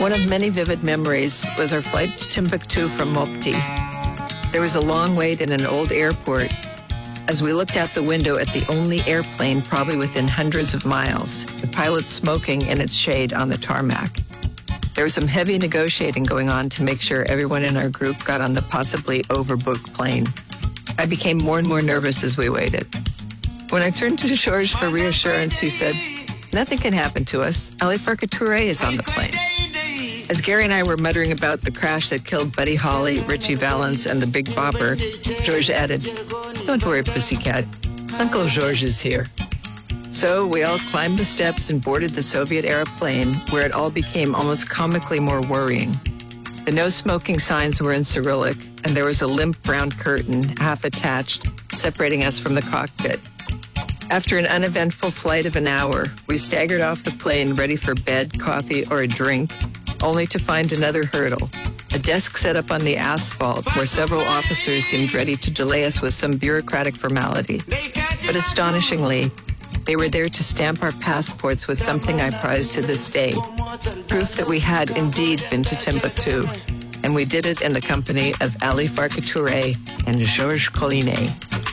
One of many vivid memories was our flight to Timbuktu from Mopti. There was a long wait in an old airport as we looked out the window at the only airplane probably within hundreds of miles, the pilot smoking in its shade on the tarmac. There was some heavy negotiating going on to make sure everyone in our group got on the possibly overbooked plane. I became more and more nervous as we waited. When I turned to Georges for reassurance, he said, "Nothing can happen to us. Ali Farka Touré is on the plane." As Gary and I were muttering about the crash that killed Buddy Holly, Richie Valens, and the Big Bopper, Georges added, "Don't worry, pussycat. Uncle Georges is here." So we all climbed the steps and boarded the Soviet-era plane, where it all became almost comically more worrying. The no-smoking signs were in Cyrillic, and there was a limp brown curtain, half attached, separating us from the cockpit. After an uneventful flight of an hour, we staggered off the plane ready for bed, coffee, or a drink, only to find another hurdle, a desk set up on the asphalt where several officers seemed ready to delay us with some bureaucratic formality. But astonishingly, they were there to stamp our passports with something I prize to this day, proof that we had indeed been to Timbuktu, and we did it in the company of Ali Farka Touré and Georges Collinet.